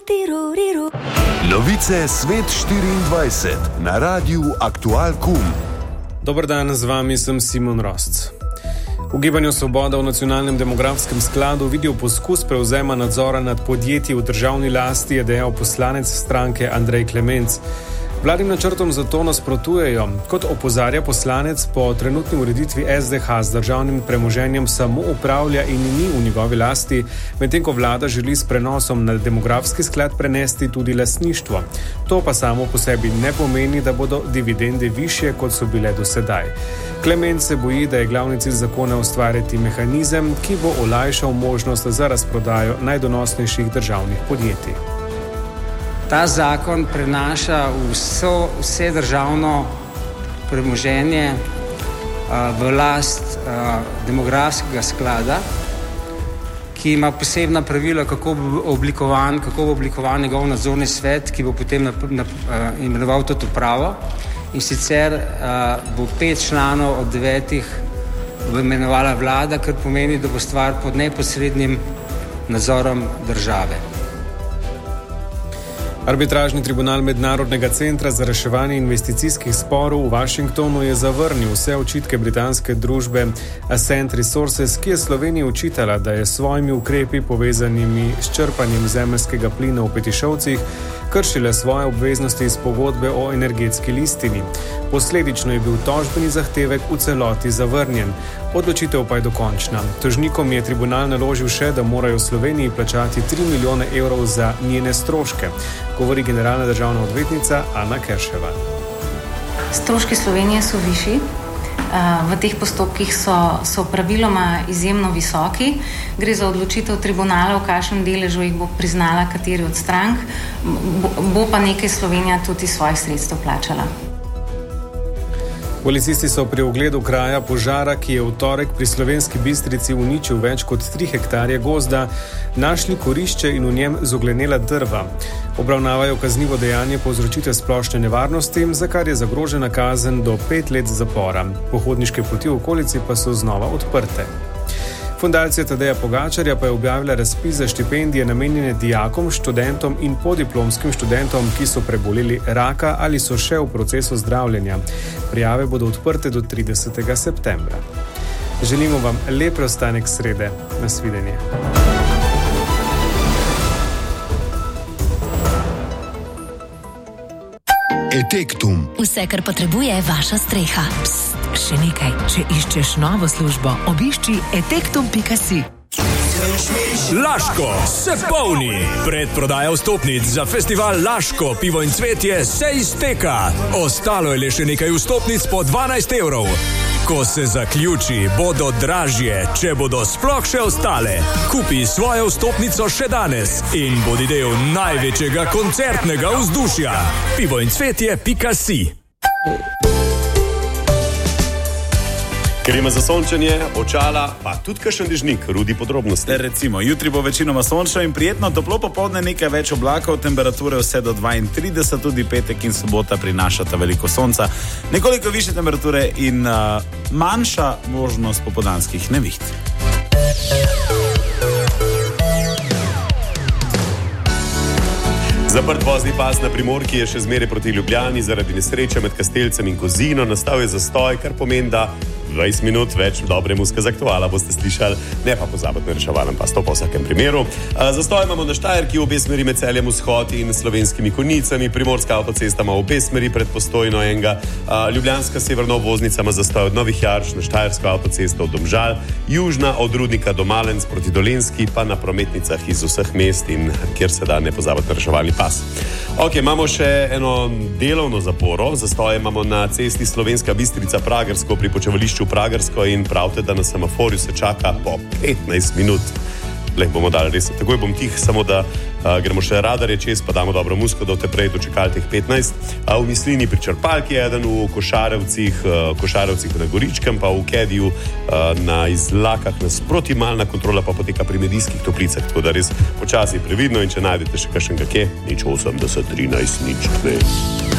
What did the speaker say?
Novice Svet 24 na Radiu Aktual KUM. Dober dan, z vami sem Simon Rosc. V Gibanju Svoboda v Nacionalnem demografskem skladu vidijo poskus prevzema nadzora nad podjetji v državni lasti, je dejal poslanec stranke Andrej Klemenc. Vladnim načrtom zato nasprotujejo. Kot opozarja poslanec, po trenutni ureditvi SDH z državnim premoženjem samo upravlja in ni v njegovi lasti, medtem ko vlada želi s prenosom na demografski sklad prenesti tudi lastništvo. To pa samo po sebi ne pomeni, da bodo dividende višje, kot so bile do sedaj. Klemenc se boji, da je glavni cilj zakona ustvariti mehanizem, ki bo olajšal možnost za razprodajo najdonosnejših državnih podjetij. Ta zakon prenaša vse državno premoženje v last demografskega sklada, ki ima posebna pravila, kako bo oblikovan njegov nadzorni svet, ki bo potem imenoval to upravo. In sicer bo 5 članov od 9 imenovala vlada, kar pomeni, da bo stvar pod neposrednim nadzorom države. Arbitražni tribunal Mednarodnega centra za reševanje investicijskih sporov v Washingtonu je zavrnil vse očitke britanske družbe Ascent Resources, ki je Sloveniji očitala, da je s svojimi ukrepi povezanimi s črpanjem zemeljskega plina v Petišovcih kršila svoje obveznosti iz pogodbe o energetski listini. Posledično je bil tožbeni zahtevek v celoti zavrnjen. Odločitev pa je dokončna. Tožnikom je tribunal naložil še, da morajo Sloveniji plačati 3 milijone evrov za njene stroške, govori generalna državna odvetnica Ana Kerševa. Stroški Slovenije so višji. V teh postopkih so praviloma izjemno visoki. Gre za odločitev tribunala, v kakšnem deležu jih bo priznala kateri od strank. Bo pa nekaj Slovenija tudi svojih sredstev plačala. Policisti so pri ogledu kraja požara, ki je v torek pri Slovenski Bistrici uničil več kot 3 hektarje gozda, našli kurišče in v njem zoglenela drva. Obravnavajo kaznivo dejanje povzročitve splošne nevarnosti, za kar je zagrožena kazen do 5 let zapora. Pohodniške poti v okolici pa so znova odprte. Fundacija Tadeja Pogačarja pa je objavila razpis za štipendije namenjene dijakom, študentom in podiplomskim študentom, ki so preboleli raka ali so še v procesu zdravljenja. Prijave bodo odprte do 30. septembra. Želimo vam lep preostanek srede. Nasvidenje. Etektum. Vse, kar potrebuje vaša streha. Psst, še nekaj. Če iščeš novo službo, obišči etektum.si. Laško se polni. Predprodaja vstopnic za festival Laško, pivo in cvetje se izteka. Ostalo je le še nekaj vstopnic po 12 evrov. Ko se zaključi, bodo dražje, če bodo sploh še ostale. Kupi svojo vstopnico še danes in bodi del največjega koncertnega vzdušja. pivoincvetje.si. Krema za sončenje, očala, pa tudi kakšen dežnik, Rudi podrobnosti. Recimo, jutri bo večinoma sončno in prijetno, toplo popoldne, nekaj več oblakov, temperature vse do 32, tudi petek in sobota prinašata veliko sonca, nekoliko više temperature in manjša možnost popoldanskih neviht. Zaprt vozni pas na Primorki je še zmeraj proti Ljubljani zaradi nesreče med Kastelcem in Kozino. Nastal je zastoj, kar pomeni, da 20 minut več dobre muzike z Aktuala boste slišali, ne pa pozabiti na reševalnem pas, to pa v vsakem primeru. Zastoj imamo na Štajerki v obe smeri med Celjem Vzhod in Slovenskimi Konjicami, Primorska avtocesta ima v obe smeri pred Postojno enega, Ljubljanska severna obvoznica ima zastoj od Novih Jarš na Štajersko avtocesto od Domžal, južna od Rudnika do Malenc proti Dolenjski, pa na prometnicah iz vseh mest in kjer se da ne pozabiti na reševalni pas. Ok, imamo še eno delovno zaporo, zastoj imamo na cesti Slovenska Bistrica Pragersko pri počivališču Pragersko in pravite, da na semaforju se čaka po 15 minut. Lej, bomo dali res. Takoj bom tih, samo da gremo še radarje čez, pa damo dobro muziko, da te prej dočekali teh 15. V Mislini pri Črpalki eden, v Košarevcih na Goričkem, pa v Kediju na Izlakah nasproti malna kontrola pa poteka pri Medijskih Toplicah, tako da res počasi previdno in če najdete še kakšnega kje, nič 80 13 nič 2.